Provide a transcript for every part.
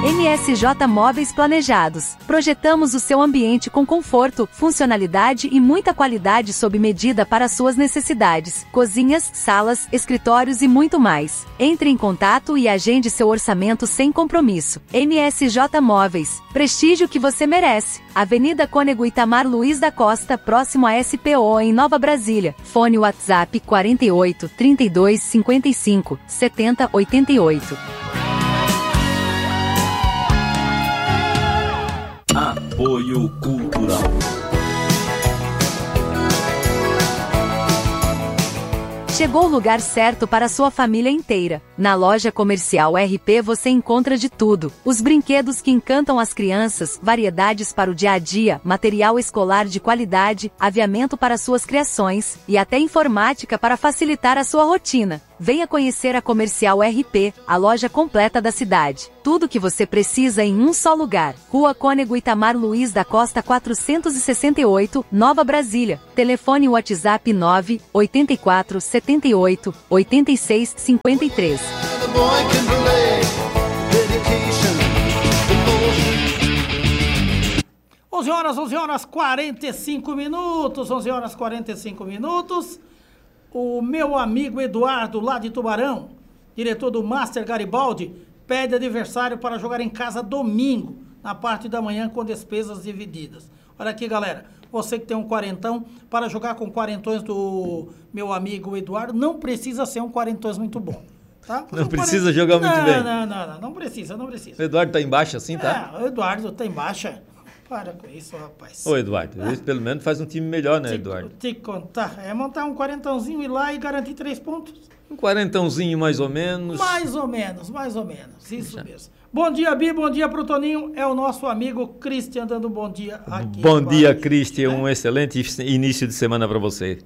MSJ Móveis Planejados. Projetamos o seu ambiente com conforto, funcionalidade e muita qualidade sob medida para suas necessidades. Cozinhas, salas, escritórios e muito mais. Entre em contato e agende seu orçamento sem compromisso. MSJ Móveis. Prestígio que você merece. Avenida Cônego Itamar Luiz da Costa, próximo a SPO em Nova Brasília. Fone WhatsApp 48 32 55 70 88. Apoio Cultural. Chegou o lugar certo para sua família inteira. Na loja comercial RP você encontra de tudo. Os brinquedos que encantam as crianças, variedades para o dia a dia, material escolar de qualidade, aviamento para suas criações e até informática para facilitar a sua rotina. Venha conhecer a Comercial RP, a loja completa da cidade. Tudo que você precisa em um só lugar. Rua Cônego Itamar Luiz da Costa 468, Nova Brasília. Telefone WhatsApp 9 84 78 86 53. 11 horas 45 minutos, 11 horas 45 minutos. O meu amigo Eduardo, lá de Tubarão, diretor do Master Garibaldi, pede adversário para jogar em casa domingo, na parte da manhã, com despesas divididas. Olha aqui, galera, você que tem um quarentão, para jogar com quarentões do meu amigo Eduardo, não precisa ser um quarentões muito bom. Tá? Não precisa jogar muito bem. Não precisa. O Eduardo tá em baixa assim, tá? O Eduardo tá em baixa. Para com isso, rapaz. Ô, Eduardo, ele pelo menos faz um time melhor, né, Eduardo? Te contar. É montar um quarentãozinho, ir lá e garantir 3 pontos. Um quarentãozinho mais ou menos. Mais ou menos. Isso mesmo. Bom dia, Bi, bom dia pro Toninho. É o nosso amigo Christian dando um bom dia aqui. Bom dia, Christian. Um excelente início de semana para você.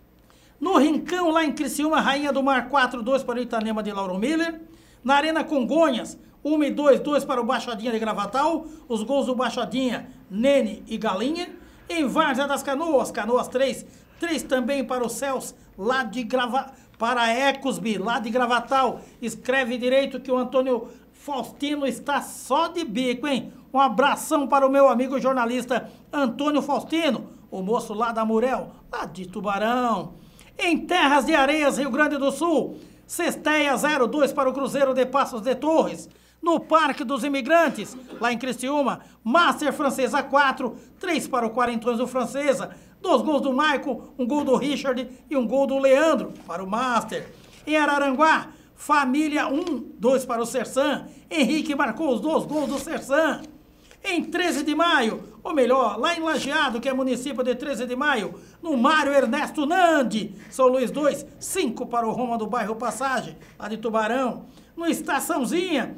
No Rincão, lá em Criciúma, Rainha do Mar 4-2 para o Itanema de Lauro Miller. Na Arena Congonhas, 1-2 para o Baixadinha de Gravatal. Os gols do Baixadinha, Nene e Galinha. Em Várzea das Canoas, Canoas 3 também para o Céus, lá de para Ecosby, lá de Gravatal. Escreve direito que o Antônio Faustino está só de bico, hein? Um abração para o meu amigo jornalista Antônio Faustino, o moço lá da Murel, lá de Tubarão. Em Terras de Areias, Rio Grande do Sul, Cesteia 0-2 para o Cruzeiro de Passos de Torres. No Parque dos Imigrantes, lá em Criciúma, Master Francesa 4, 3 para o Quarentões do Francesa. 2 gols do Maico, 1 gol do Richard e 1 gol do Leandro para o Master. Em Araranguá, Família 1, 2 para o Sersan. Henrique marcou os 2 gols do Sersan. Em 13 de maio, ou melhor, lá em Lajeado, que é município de 13 de maio, no Mário Ernesto Nandi, São Luís 2, 5 para o Roma do bairro Passagem, lá de Tubarão. No Estaçãozinha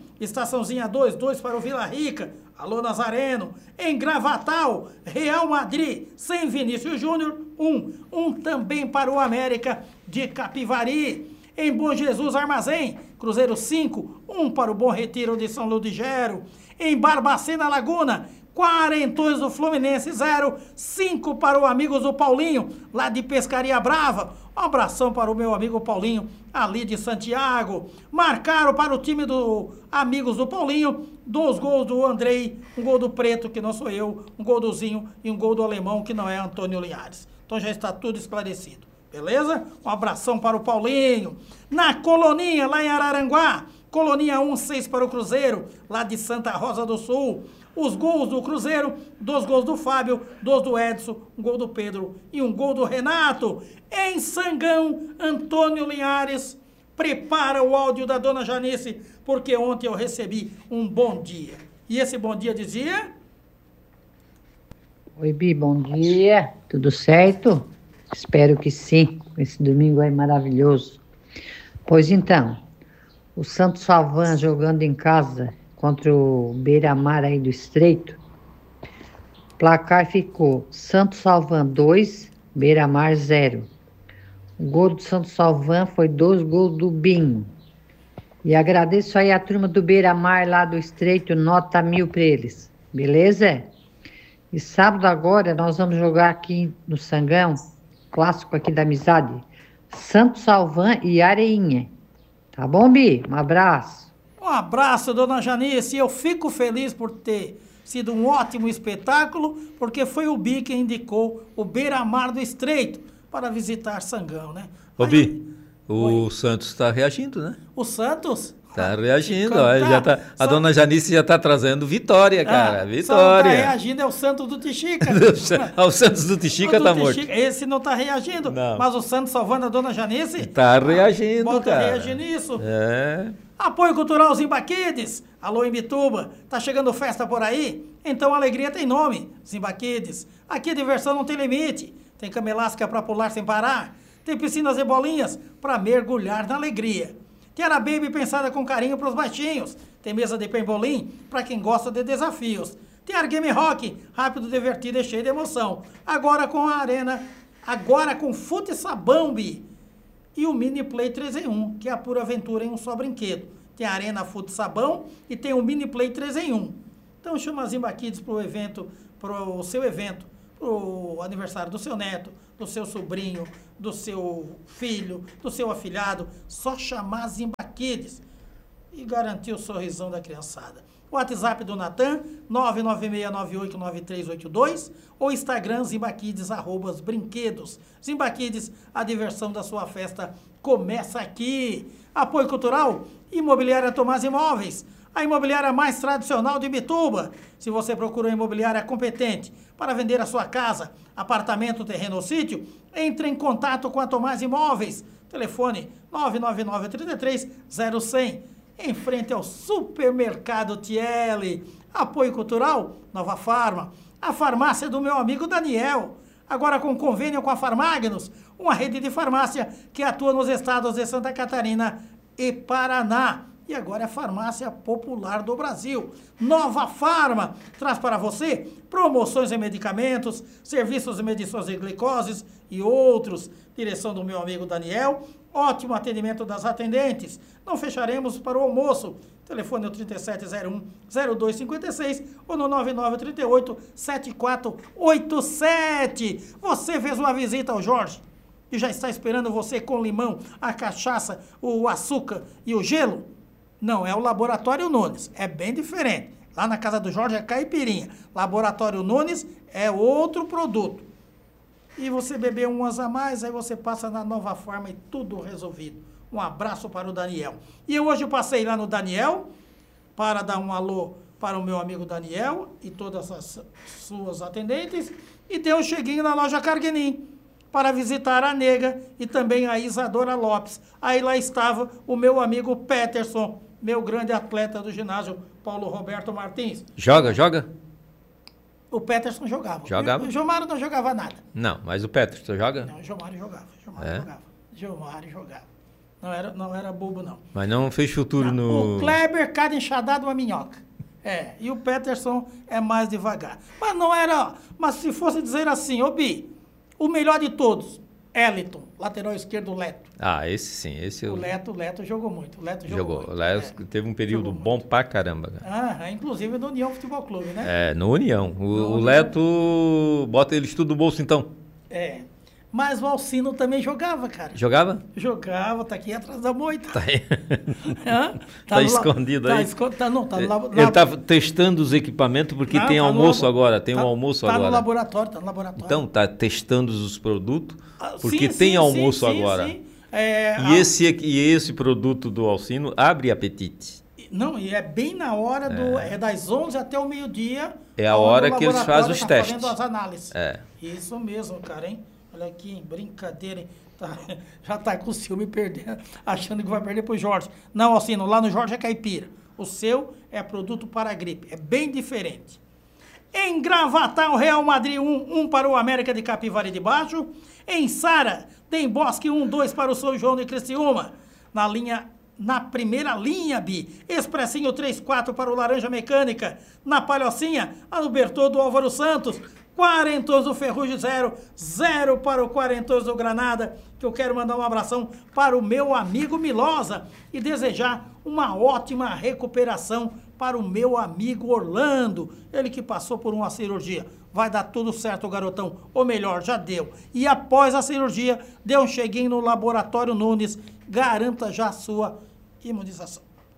2, 2 para o Vila Rica, alô Nazareno. Em Gravatal, Real Madrid, sem Vinícius Júnior, 1 também para o América de Capivari. Em Bom Jesus Armazém, Cruzeiro 5, 1 para o Bom Retiro de São Ludgero. Em Barbacena Laguna, Quarentões do Fluminense 0, 5 para o Amigos do Paulinho, lá de Pescaria Brava. Um abração para o meu amigo Paulinho, ali de Santiago. Marcaram para o time do Amigos do Paulinho 2 gols do Andrei, 1 gol do Preto, que não sou eu, 1 gol do Zinho e 1 gol do Alemão, que não é Antônio Linhares. Então já está tudo esclarecido, beleza? Um abração para o Paulinho. Na Coloninha, lá em Araranguá, Coloninha 1, 6 para o Cruzeiro, lá de Santa Rosa do Sul. Os gols do Cruzeiro, 2 gols do Fábio, 2 do Edson, 1 gol do Pedro e 1 gol do Renato. Em Sangão, Antônio Linhares prepara o áudio da dona Janice, porque ontem eu recebi um bom dia. E esse bom dia dizia... Oi, Bi, bom dia. Tudo certo? Espero que sim. Esse domingo é maravilhoso. Pois então, o Santos Salvan jogando em casa contra o Beira-Mar aí do Estreito, o placar ficou Santos Salvan 2, Beira-Mar 0. O gol do Santos Salvan foi 2 gols do Binho. E agradeço aí a turma do Beira-Mar lá do Estreito, nota 1000 para eles. Beleza? E sábado agora nós vamos jogar aqui no Sangão, clássico aqui da amizade, Santos Salvan e Areinha. Tá bom, Bi? Um abraço. Um abraço, dona Janice. Eu fico feliz por ter sido um ótimo espetáculo, porque foi o Bi quem indicou o Beira-Mar do Estreito para visitar Sangão, né? Ô, Bi, o Santos está reagindo, né? O Santos? Está reagindo, ó, já tá, a dona Janice já está trazendo vitória, cara, Só vitória. não tá reagindo é o Santos do Tixica. O Santos do Tixica está morto. Esse não está reagindo, não. Mas o Santos salvando a dona Janice... Está reagindo, bota cara. reagir nisso. É. Apoio Cultural Zimba Kids. Alô, Imbituba. Tá chegando festa por aí? Então a alegria tem nome. Zimba Kids. Aqui a diversão não tem limite. Tem cama elástica para pular sem parar. Tem piscinas e bolinhas para mergulhar na alegria. Tem a Baby pensada com carinho para os baixinhos. Tem mesa de pembolim para quem gosta de desafios. Tem a Game Rock, rápido, divertido e cheio de emoção. Agora com a arena, agora com Fute Sabambi. E o Mini Play 3 em 1, que é a pura aventura em um só brinquedo. Tem a Arena Fute Sabão e tem o Mini Play 3 em 1. Então chama a Zimba Kids para o seu evento, para o aniversário do seu neto, do seu sobrinho, do seu filho, do seu afilhado. Só chamar a Zimba Kids e garantir o sorrisão da criançada. O WhatsApp do Natan, 996989382, ou Instagram, Zimbakids, @brinquedos. Zimbakids, a diversão da sua festa começa aqui. Apoio Cultural, Imobiliária Tomás Imóveis, a imobiliária mais tradicional de Imbituba. Se você procura uma imobiliária competente para vender a sua casa, apartamento, terreno ou sítio, entre em contato com a Tomás Imóveis. Telefone 999-33-0100. Em frente ao Supermercado Tiele. Apoio Cultural, Nova Farma. A farmácia do meu amigo Daniel. Agora com convênio com a Farmagnos, uma rede de farmácia que atua nos estados de Santa Catarina e Paraná. E agora é a farmácia popular do Brasil. Nova Farma traz para você promoções em medicamentos, serviços de medições de glicoses e outros. Direção do meu amigo Daniel. Ótimo atendimento das atendentes. Não fecharemos para o almoço. Telefone é o 3701-0256 ou no 9938-7487. Você fez uma visita ao Jorge e já está esperando você com limão, a cachaça, o açúcar e o gelo? Não, é o Laboratório Nunes. É bem diferente. Lá na casa do Jorge é caipirinha. Laboratório Nunes é outro produto. E você beber umas a mais, aí você passa na Nova Farma e tudo resolvido. Um abraço para o Daniel. E hoje eu passei lá no Daniel para dar um alô para o meu amigo Daniel e todas as suas atendentes. E dei um cheguinho na loja Carguenim para visitar a Nega e também a Isadora Lopes. Aí lá estava o meu amigo Peterson, meu grande atleta do ginásio Paulo Roberto Martins. Joga? O Peterson jogava. Jogava? O Gilmário não jogava nada. Não, mas o Peterson joga? Não, o Gilmário jogava. Gilmário jogava. Não era bobo, não. Mas não fez futuro no... O Kleber, cada enxadado, uma minhoca. E o Peterson é mais devagar. Mas não era... Mas se fosse dizer assim, ô Bi, o melhor de todos, Eliton, lateral esquerdo, Leto. Ah, esse sim. O Leto jogou muito. O Leto jogou muito. O Leto teve um período bom muito. Pra caramba. Cara. Inclusive no União Futebol Clube, né? No União. O Leto bota eles tudo no bolso, então. Mas o Alcino também jogava, cara. Jogava? Jogava, tá aqui atrás da moita. Tá aí. Tá escondido aí. Ele tá testando os equipamentos porque tem almoço agora. Tem um almoço agora. Tá no laboratório. Então, tá testando os produtos porque tem almoço agora. Sim. E esse produto do Alcino abre apetite. Não, e é bem na hora é das 11 até o meio-dia. É a hora que eles fazem os testes. Fazendo as análises. Isso mesmo, cara, hein? Olha aqui, brincadeira, hein? Já tá com o ciúme perdendo, achando que vai perder pro Jorge. Não, Alcino, lá no Jorge é caipira. O seu é produto para a gripe. É bem diferente. Em Gravatal, Real Madrid 1 para o América de Capivari de Baixo. Em Sara, tem Bosque 1-2 para o São João de Criciúma. Na primeira linha, Bi. Expressinho 3-4 para o Laranja Mecânica. Na Palhocinha, a do Bertô do Álvaro Santos. Quarentões do Ferrugem 0 para o Quarentões do Granada, que eu quero mandar um abração para o meu amigo Milosa e desejar uma ótima recuperação para o meu amigo Orlando, ele que passou por uma cirurgia. Vai dar tudo certo, garotão, ou melhor, já deu. E após a cirurgia, dê um cheguinho no Laboratório Nunes, garanta já a sua imunização.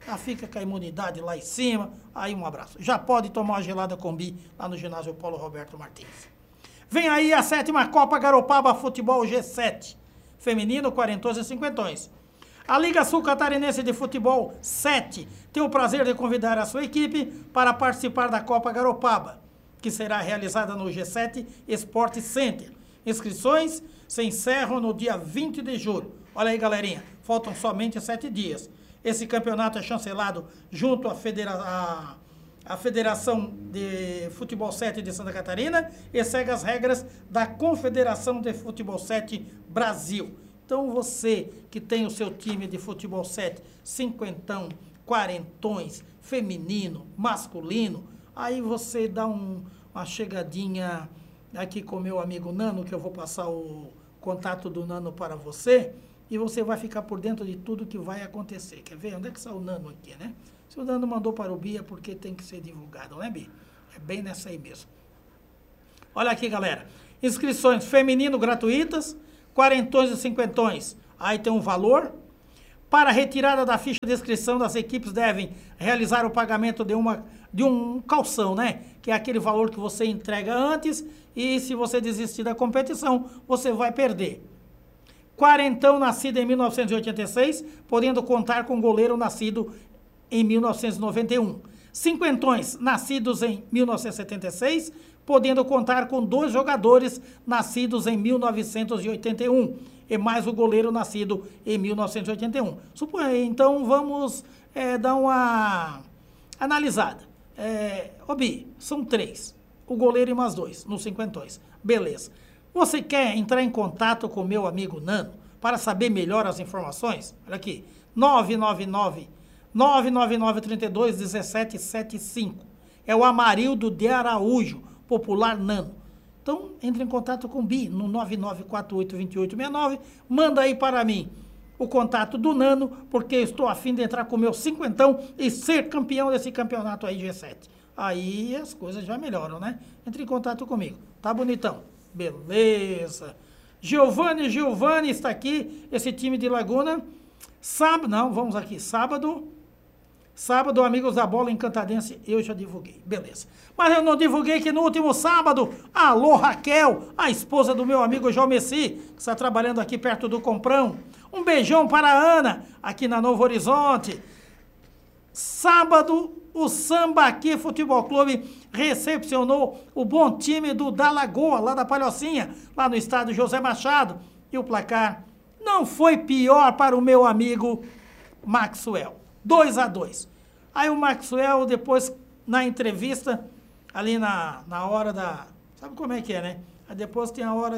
Já fica com a imunidade lá em cima. Aí um abraço. Já pode tomar uma gelada combi lá no ginásio Paulo Roberto Martins. Vem aí a 7ª Copa Garopaba Futebol G7. Feminino, 40 e 50. A Liga Sul Catarinense de Futebol 7 tem o prazer de convidar a sua equipe para participar da Copa Garopaba, que será realizada no G7 Sport Center. Inscrições se encerram no dia 20 de julho. Olha aí, galerinha, faltam somente 7 dias. Esse campeonato é chancelado junto à Federação de Futebol 7 de Santa Catarina e segue as regras da Confederação de Futebol 7 Brasil. Então você que tem o seu time de futebol 7, 50, 40, feminino, masculino, aí você dá uma chegadinha aqui com o meu amigo Nano, que eu vou passar o contato do Nano para você, e você vai ficar por dentro de tudo que vai acontecer. Quer ver? Onde é que está o Nano aqui, né? Se o Nano mandou para o Bia, porque tem que ser divulgado, né, Bia? É bem nessa aí mesmo. Olha aqui, galera. Inscrições feminino gratuitas, 40 e 50. Aí tem um valor. Para a retirada da ficha de inscrição, das equipes devem realizar o pagamento de um calção, né? Que é aquele valor que você entrega antes e se você desistir da competição, você vai perder. 40 nascido em 1986, podendo contar com goleiro nascido em 1991. 50 nascidos em 1976, podendo contar com 2 jogadores nascidos em 1981 e mais o goleiro nascido em 1981. Então vamos dar uma analisada. Bi, são 3, o goleiro e mais 2, nos 50. Beleza. Você quer entrar em contato com o meu amigo Nano para saber melhor as informações? Olha aqui, 999-32-1775. É o Amarildo de Araújo, popular Nano. Então, entre em contato com o Bi no 99482869. Manda aí para mim o contato do Nano, porque eu estou a fim de entrar com o meu 50 e ser campeão desse campeonato aí G7. Aí as coisas já melhoram, né? Entre em contato comigo. Tá bonitão? Beleza. Giovanni está aqui, esse time de Laguna. Sábado, amigos da Bola Encantadense, eu já divulguei. Beleza. Mas eu não divulguei que no último sábado, alô Raquel, a esposa do meu amigo João Messi, que está trabalhando aqui perto do Comprão. Um beijão para a Ana, aqui na Novo Horizonte. Sábado, o Sambaqui Futebol Clube recepcionou o bom time do Da Lagoa, lá da Palhocinha, lá no estádio José Machado. E o placar não foi pior para o meu amigo Maxwell. 2-2. Aí o Maxwell, depois, na entrevista, ali na hora da... Sabe como é que é, né? Aí depois tem a hora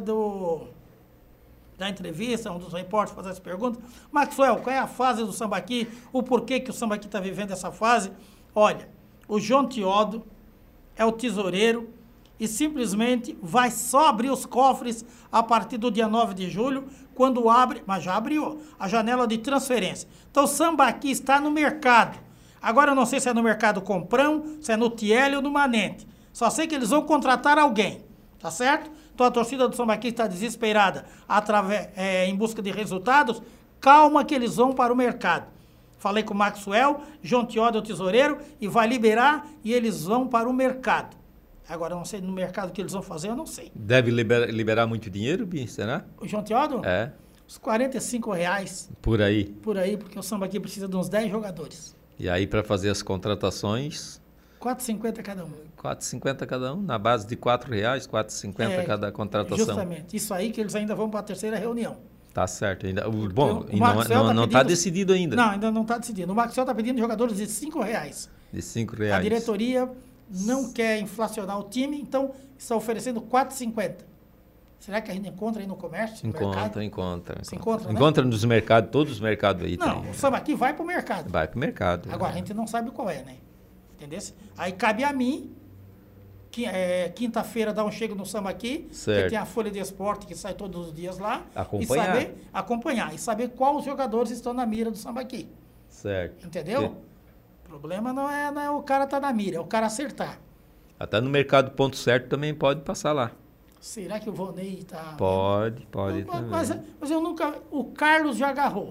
da entrevista, um dos repórteres faz as perguntas. Maxwell, qual é a fase do Sambaqui? O porquê que o Sambaqui está vivendo essa fase? Olha, o João Teodo é o tesoureiro e simplesmente vai só abrir os cofres a partir do dia 9 de julho, quando abre, mas já abriu, a janela de transferência. Então o Sambaqui está no mercado. Agora eu não sei se é no mercado Comprão, se é no Tiele ou no Manente. Só sei que eles vão contratar alguém, tá certo? Então a torcida do Sambaqui está desesperada em busca de resultados. Calma que eles vão para o mercado. Falei com o Maxwell, João Teodo é o tesoureiro, e vai liberar e eles vão para o mercado. Agora, eu não sei no mercado o que eles vão fazer, eu não sei. Deve liberar muito dinheiro, Bi, será? O João Teodo? É. Uns R$45. Por aí. Por aí, porque o Sambaqui precisa de uns 10 jogadores. E aí, para fazer as contratações... R$4,50 cada um. R$4,50 cada um, na base de R$4, R$4,50 cada contratação. Justamente. Isso aí que eles ainda vão para a terceira reunião. Tá certo. Ainda, não está decidido ainda. Não, ainda não está decidido. O Maxwell está pedindo jogadores de R$5. De R$5. A diretoria não quer inflacionar o time, então está oferecendo R$4,50. Será que a gente encontra aí no comércio? Encontra. Se encontra, né? Encontra nos mercados, todos os mercados aí. Não, tem. O Sambaqui vai para o mercado. Vai para o mercado. Agora, a gente não sabe qual é, né? Entendeu? Aí cabe a mim, quinta-feira, dar um chego no Sambaqui, que tem a Folha de Esporte que sai todos os dias lá. Acompanhar. E saber quais jogadores estão na mira do Sambaqui. Certo. Entendeu? O problema não é o cara estar na mira, é o cara acertar. Até no mercado ponto certo também pode passar lá. Será que o Vonei está... Pode. Mas eu nunca... O Carlos já agarrou.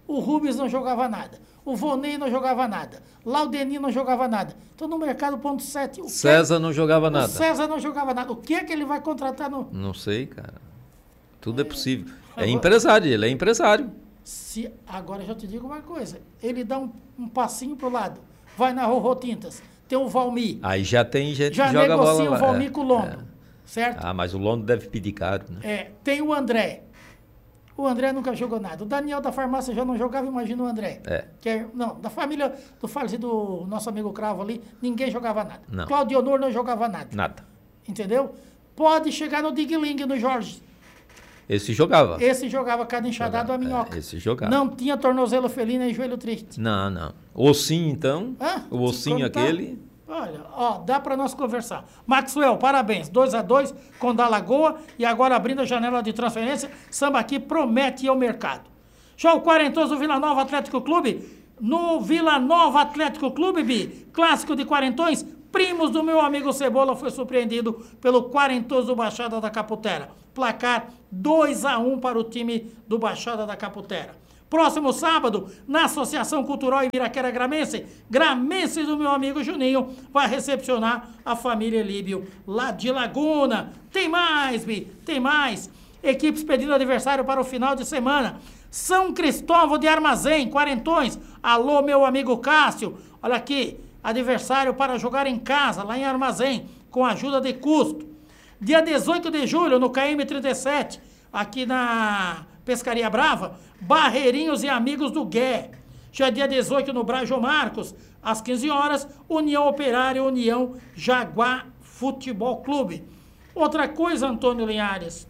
O Rubens não jogava nada. O Vonei não jogava nada. Laudenir não jogava nada. Então no mercado, ponto 7. César não jogava nada. O César não jogava nada. O que é que ele vai contratar no... Não sei, cara. Tudo é possível. É empresário, ele é empresário. Agora eu já te digo uma coisa. Ele dá um passinho pro lado. Vai na Rorô Tintas. Tem o Valmir. Aí já tem gente já que joga bola lá. Já negocia o Valmir com o Londo. Certo? Ah, mas o Londo deve pedir caro, né? Tem o André. O André nunca jogou nada. O Daniel da farmácia já não jogava, imagina o André. Não, da família do falecido nosso amigo Cravo ali, ninguém jogava nada. Não. Claudio Honor não jogava nada. Nada. Entendeu? Pode chegar no Digling, no Jorge. Esse jogava. Esse jogava cada enxadado a minhoca. Esse jogava. Não tinha tornozelo felino e joelho triste. Não. Ossinho, então. O ossinho aquele... Olha, dá para nós conversar. Maxwell, parabéns. 2-2 com da Lagoa e agora abrindo a janela de transferência. Samba aqui promete ir ao mercado. Já o quarentoso Vila Nova Atlético Clube. No Vila Nova Atlético Clube, Bi, clássico de quarentões, primos do meu amigo Cebola foi surpreendido pelo quarentoso Baixada da Caputera. Placar 2-1 para o time do Baixada da Caputera. Próximo sábado, na Associação Cultural Ibiraquera Gramense, Gramense do meu amigo Juninho vai recepcionar a família Líbio lá de Laguna. Tem mais, Bi, tem mais. Equipes pedindo adversário para o final de semana. São Cristóvão de Armazém, quarentões. Alô, meu amigo Cássio. Olha aqui, adversário para jogar em casa, lá em Armazém, com ajuda de custo. Dia 18 de julho, no KM37, aqui na Pescaria Brava, Barreirinhos e Amigos do Gué. Já dia 18 no Brajo Marcos, às 15 horas, União Operária e União Jaguar Futebol Clube. Outra coisa, Antônio Linhares,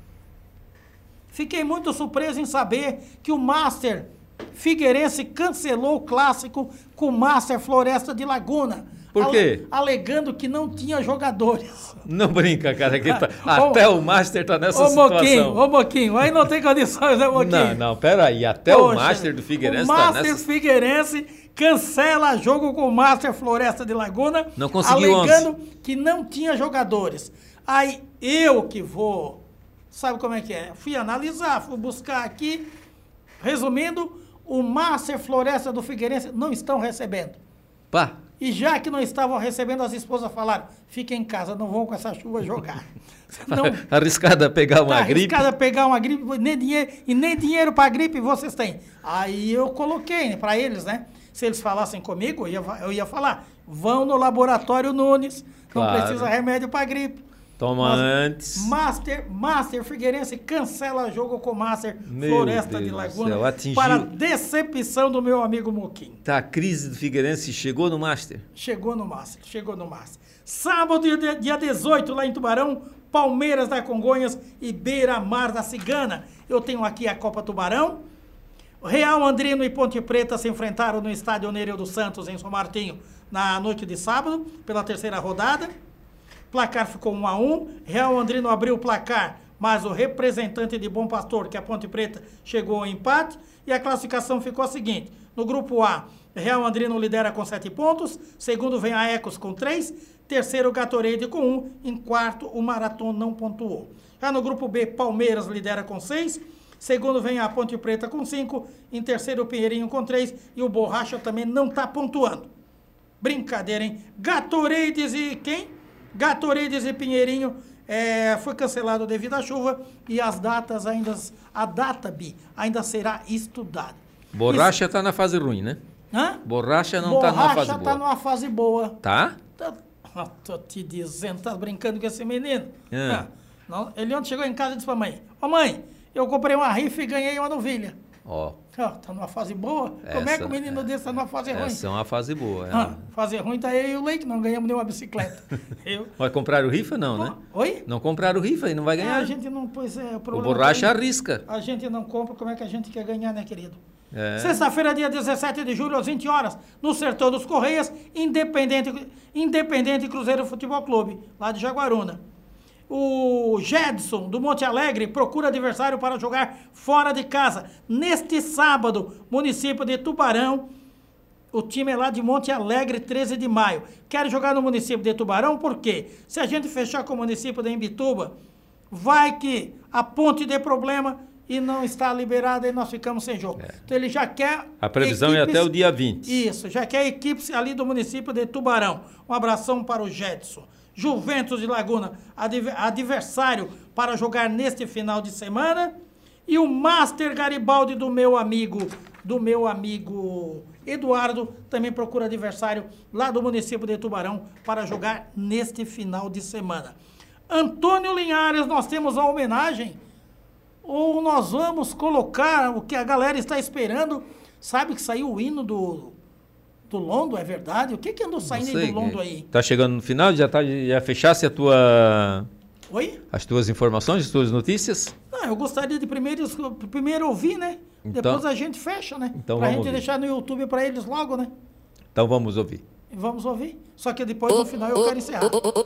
fiquei muito surpreso em saber que o Master Figueirense cancelou o clássico com o Master Floresta de Laguna. Por quê? Alegando que não tinha jogadores. Não brinca, cara, que até o Master tá nessa situação. Ô, Moquinho, aí não tem condições, né, Moquinho? Não, peraí, até o Master do Figueirense tá nessa... O Master Figueirense cancela jogo com o Master Floresta de Laguna, não conseguiu alegando que não tinha jogadores. Aí eu que vou, sabe como é que é? Fui analisar, fui buscar aqui, resumindo, o Master Floresta do Figueirense não estão recebendo. Pá. E já que não estavam recebendo, as esposas falaram, fiquem em casa, não vão com essa chuva jogar. Não, arriscada pegar uma gripe. Arriscada pegar uma gripe, nem dinheiro para gripe vocês têm. Aí eu coloquei para eles, né? Se eles falassem comigo, eu ia falar, vão no Laboratório Nunes, não precisa remédio para gripe. Toma antes. Master Figueirense cancela jogo com Master Floresta de Laguna para decepção do meu amigo Moquinho. Tá, a crise do Figueirense chegou no Master? Chegou no Master. Sábado, dia 18, lá em Tubarão, Palmeiras da Congonhas e Beira-Mar da Cigana. Eu tenho aqui a Copa Tubarão. Real Andrino e Ponte Preta se enfrentaram no estádio Nereu dos Santos, em São Martinho, na noite de sábado, pela terceira rodada. Placar ficou 1-1, Real Andrino abriu o placar, mas o representante de Bom Pastor, que é a Ponte Preta, chegou ao empate, e a classificação ficou a seguinte: no grupo A, Real Andrino lidera com 7 pontos, segundo vem a Ecos com 3, terceiro Gatorade com 1, em quarto o Marathon não pontuou. Já no grupo B, Palmeiras lidera com 6, segundo vem a Ponte Preta com 5, em terceiro o Pinheirinho com 3, e o Borracha também não está pontuando. Brincadeira, hein? Gatorades e quem? Gatorades e Pinheirinho foi cancelado devido à chuva e as datas ainda, a data, Bi, ainda será estudada. Borracha está na fase ruim, né? Hã? Borracha não está numa fase boa. Borracha está numa fase boa. Tá? Tô te dizendo, tá brincando com esse menino. Não, ele ontem chegou em casa e disse pra mãe, ô mãe, eu comprei uma rifa e ganhei uma novilha. Tá numa fase boa? Como é que o menino desse tá numa fase ruim? Essa é uma fase boa. Fase ruim tá eu e o Leite, não ganhamos nenhuma bicicleta. Vai comprar o rifa não, né? Oi? Não compraram o rifa e não vai ganhar. A gente não, pois é, o problema. O Borracha arrisca. A gente não compra, como é que a gente quer ganhar, né, querido? Sexta-feira, dia 17 de julho, às 20 horas, no Sertão dos Correias, Independente Cruzeiro Futebol Clube, lá de Jaguaruna. O Jedson, do Monte Alegre, procura adversário para jogar fora de casa. Neste sábado, município de Tubarão, o time é lá de Monte Alegre, 13 de maio. Quer jogar no município de Tubarão, por quê? Se a gente fechar com o município de Imbituba, vai que a ponte dê problema e não está liberado, aí nós ficamos sem jogo. Então ele já quer... A previsão é até o dia 20. Isso, já quer equipes ali do município de Tubarão. Um abração para o Jetson. Juventus de Laguna, adversário para jogar neste final de semana. E o Master Garibaldi do meu amigo Eduardo, também procura adversário lá do município de Tubarão para jogar neste final de semana. Antônio Linhares, nós temos a homenagem, ou nós vamos colocar o que a galera está esperando? Sabe que saiu o hino do Londo, é verdade? O que andou saindo aí do Londo aí? Tá chegando no final, já fechasse a tua... Oi? As tuas informações, as tuas notícias? Não, eu gostaria de primeiro ouvir, né? Então, depois a gente fecha, né? Então pra gente ouvir. Deixar no YouTube para eles logo, né? Então vamos ouvir. Vamos ouvir. Só que depois, no final, eu quero encerrar.